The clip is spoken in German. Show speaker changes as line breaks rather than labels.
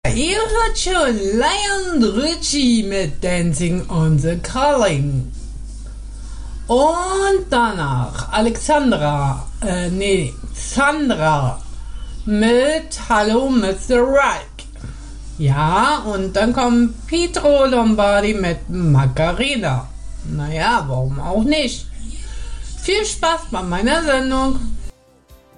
Ihr hört schon Lion Richie mit Dancing on the Calling. Und danach Sandra mit Hallo Mr. Right. Ja, und dann kommt Pietro Lombardi mit Macarena. Naja, warum auch nicht? Viel Spaß bei meiner Sendung.